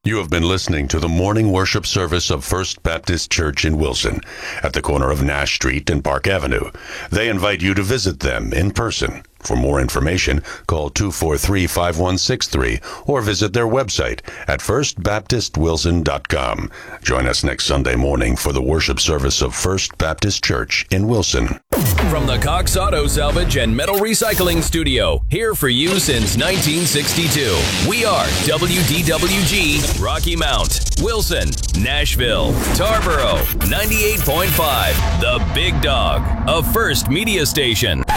You have been listening to the morning worship service of First Baptist Church in Wilson at the corner of Nash Street and Park Avenue. They invite you to visit them in person. For more information, call 243-5163 or visit their website at firstbaptistwilson.com. Join us next Sunday morning for the worship service of First Baptist Church in Wilson. From the Cox Auto Salvage and Metal Recycling Studio, here for you since 1962. We are WDWG, Rocky Mount, Wilson, Nashville, Tarboro, 98.5, The Big Dog, a First Media Station.